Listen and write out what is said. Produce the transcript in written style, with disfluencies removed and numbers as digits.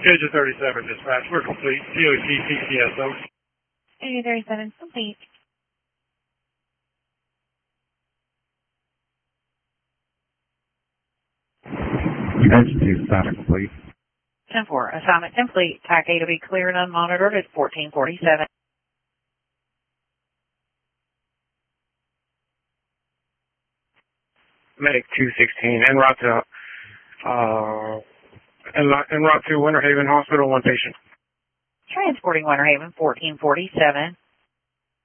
Schedule 37, dispatch. We're complete. DOT PCSO. Schedule 37 complete. Entity status, please. 10-4. Assignment complete. TAC A to be clear and unmonitored at 1447. Medic 216 en route to Winter Haven Hospital, one patient. Transporting Winter Haven 1447.